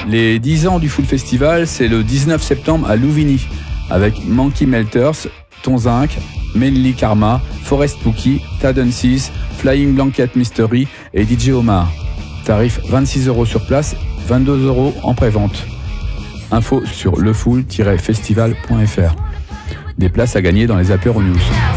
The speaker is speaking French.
Les 10 ans du Full Festival, c'est le 19 septembre à Louvigny, avec Monkey Melters, Tonzinc, Mainly Karma, Forest Pookie, Tad Seas, Flying Blanket Mystery et DJ Omar. Tarif 26 € sur place, 22 € en pré-vente. Info sur lefull-festival.fr. Des places à gagner dans les Apéro News.